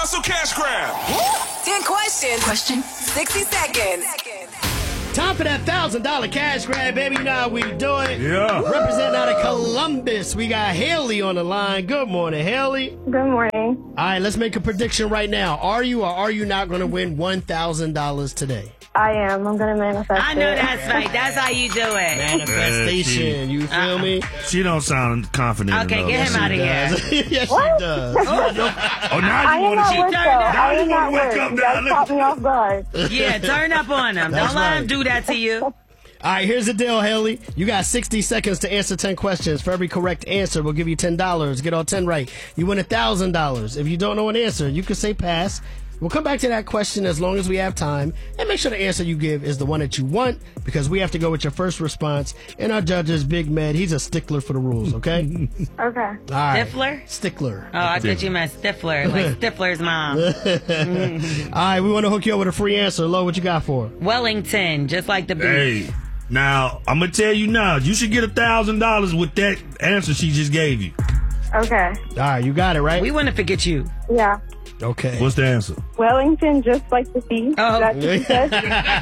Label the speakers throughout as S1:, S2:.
S1: Hustle Cash Grab.
S2: 10 questions. 60 seconds.
S3: Time for that $1,000 cash grab, baby. You know how we do it.
S1: Yeah.
S3: Representing out of Columbus, we got Haley on the line. Good morning, Haley.
S4: Good morning.
S3: All right, let's make a prediction right now. Are you or are you not going to win $1,000 today?
S4: I am. I'm going to manifest
S5: I know
S4: it.
S5: that's right. That's how you do it.
S3: Manifestation, you feel me?
S6: She don't sound confident
S5: Okay,
S6: enough.
S5: get him out of here.
S3: Yes, she
S4: What?
S3: does.
S6: Oh, now
S4: I
S6: you
S4: am
S6: want
S4: not
S6: to
S4: work, though. I am not work.
S6: up
S4: You
S6: now.
S4: guys caught me off guard.
S5: Yeah, turn up on him.
S3: That's
S5: Don't let
S3: right.
S5: him do that to you.
S3: All right, here's the deal, Haley. You got 60 seconds to answer 10 questions. For every correct answer, we'll give you $10. Get all 10 right, you win $1,000. If you don't know an answer, you can say pass. We'll come back to that question as long as we have time, and make sure the answer you give is the one that you want, because we have to go with your first response. And our judge is Big Med. He's a stickler for the rules, okay?
S4: Okay.
S3: All right.
S5: Stifler?
S3: Stickler.
S5: Oh, I thought you meant Stifler, like Stifler's mom.
S3: All right, we want to hook you up with a free answer. Lo, what you got for her?
S5: Wellington, just like the beef.
S6: Hey, now, I'm going to tell you now, you should get $1,000 with that answer she just gave you.
S4: Okay.
S3: All right, you got it, right?
S5: We want to forget you.
S4: Yeah.
S3: Okay.
S6: What's the answer?
S4: Wellington, just like the sea.
S5: Oh.
S4: That's what he says.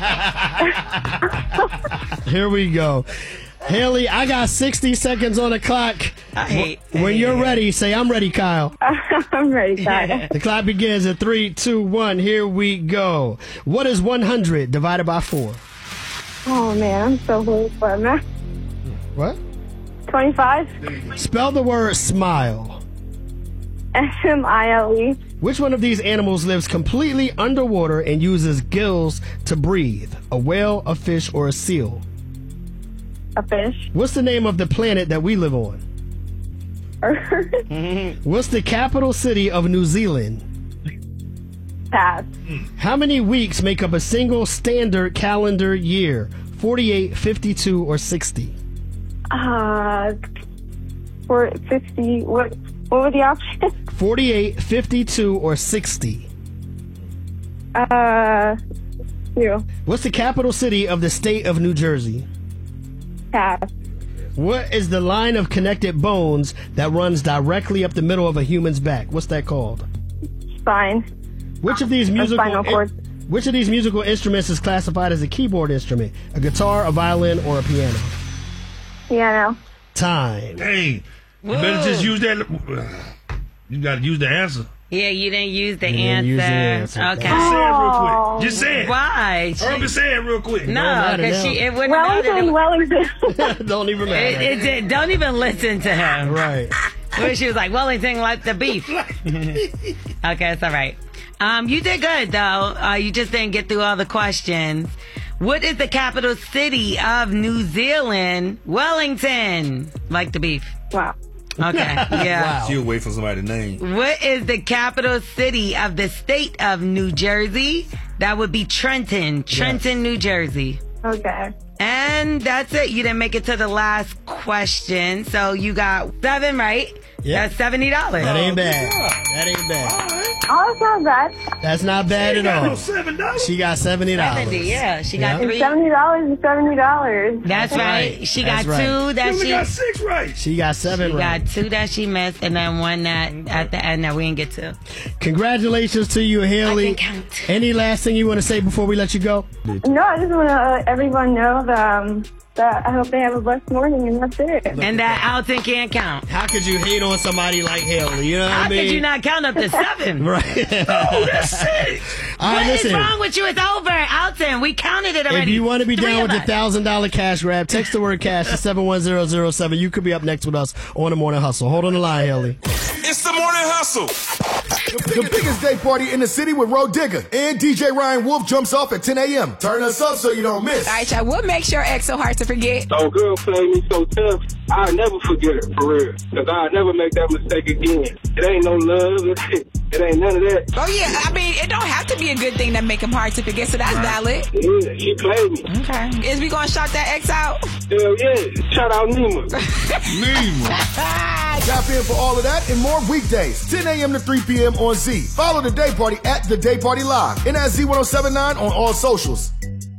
S3: Here we go. Haley, I got 60 seconds on the clock. When you're ready, say, I'm ready, Kyle.
S4: I'm ready, Kyle.
S3: The clock begins at 3, 2, 1. Here we go. What is 100 divided by 4?
S4: Oh, man. I'm so horrible at math.
S3: What?
S4: 25.
S3: Spell the word smile.
S4: Smile.
S3: Which one of these animals lives completely underwater and uses gills to breathe? A whale, a fish, or a seal?
S4: A fish.
S3: What's the name of the planet that we live on?
S4: Earth.
S3: What's the capital city of New Zealand?
S4: Pass.
S3: How many weeks make up a single standard calendar year? 48, 52, or 60?
S4: For 50. What were the options?
S3: 48, 52, or 60?
S4: 2.
S3: What's the capital city of the state of New Jersey?
S4: Pass.
S3: What is the line of connected bones that runs directly up the middle of a human's back? What's that called?
S4: Spine.
S3: Which of these
S4: spinal cord.
S3: Which of these musical instruments is classified as a keyboard instrument? A guitar, a violin, or a piano?
S4: Piano.
S3: Time.
S6: Hey, you better just use that. You got to use the answer.
S5: Yeah, you didn't use the
S3: didn't use the answer.
S5: Okay.
S6: Just say it real quick. Just say it.
S5: Why?
S6: Hurry up, say it real quick.
S5: No,
S3: matter
S5: because
S3: now.
S5: it wouldn't matter.
S4: Wellington.
S3: Don't even matter.
S5: It did. Don't even listen to him.
S3: Right.
S5: Where she was like, Wellington like the beef. Okay, it's all right. You did good, though. You just didn't get through all the questions. What is the capital city of New Zealand? Wellington. Like the beef.
S4: Wow.
S5: Okay, yeah.
S3: Wow.
S6: She'll wait for somebody to name.
S5: What is the capital city of the state of New Jersey? That would be Trenton. Trenton, New Jersey.
S4: Okay.
S5: And that's it. You didn't make it to the last question. So you got 7 right.
S3: Yep.
S5: That's $70.
S3: That ain't bad. That ain't bad.
S4: Oh, that's not bad.
S3: That's not bad at all.
S6: $7.
S3: She got $70.
S5: 70, yeah. She got
S3: Yeah.
S5: 3.
S4: $70 is $70.
S5: That's right. She got
S3: That's right.
S5: 2 that
S6: You only
S5: she...
S6: got 6 right.
S3: She got 7
S5: She
S3: right.
S5: got 2 that she missed, and then 1 that at the end that we didn't get to.
S3: Congratulations to you, Haley.
S5: I can count.
S3: Any last thing you want to say before we let you go?
S4: No, I just want to let everyone know that I hope they have a blessed morning, and that's it.
S5: And that Alton can't count.
S3: How could you hate on somebody like Haley? You know what
S5: How
S3: I mean?
S5: could you not count up to 7?
S3: Right.
S6: Oh, that's 6.
S3: All right,
S5: What is
S3: listen.
S5: wrong with you? It's over, Alton. We counted it already.
S3: If you want to be
S5: 3
S3: down
S5: of
S3: with the
S5: us.
S3: $1,000 cash grab, text the word cash to 71007. You could be up next with us on the Morning Hustle. Hold on the line, Haley.
S1: It's the Morning Hustle.
S7: The biggest day party in the city with Road Digger. And DJ Ryan Wolf jumps off at 10 a.m. Turn us up so you don't miss.
S2: All right, y'all. What makes your ex so hard to forget?
S8: So girl play me so tough, I'll never forget it, for real. Because I'll never make that mistake again. It ain't no love, it ain't none of that.
S2: Oh, yeah. I mean, it don't have to be a good thing that make him hard to forget, so that's valid.
S8: Yeah, she played me.
S2: Okay. Is we gonna shout that ex out?
S8: Hell yeah, shout out Nima.
S7: Tap in for all of that and more weekdays, 10 a.m. to 3 p.m. on Z. Follow the Day Party at The Day Party Live and at Z1079 on all socials.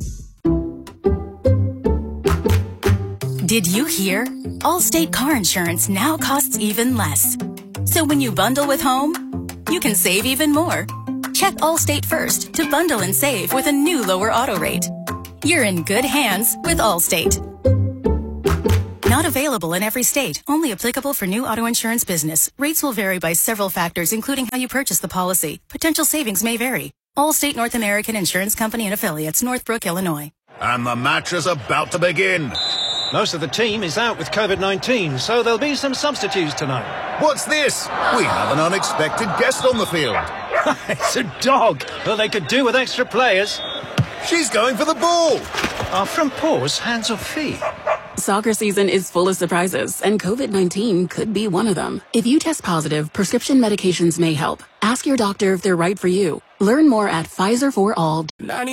S9: Did you hear? Allstate car insurance now costs even less. So when you bundle with home, you can save even more. Check Allstate first to bundle and save with a new lower auto rate. You're in good hands with Allstate. Not available in every state. Only applicable for new auto insurance business. Rates will vary by several factors, including how you purchase the policy. Potential savings may vary. Allstate North American Insurance Company and Affiliates, Northbrook, Illinois.
S10: And the match is about to begin.
S11: Most of the team is out with COVID-19, so there'll be some substitutes tonight.
S10: What's this? We have an unexpected guest on the field.
S11: It's a dog, but they could do with extra players.
S10: She's going for the ball.
S11: Are front paws hands or feet?
S12: Soccer season is full of surprises, and COVID-19 could be one of them. If you test positive, prescription medications may help. Ask your doctor if they're right for you. Learn more at Pfizer for All.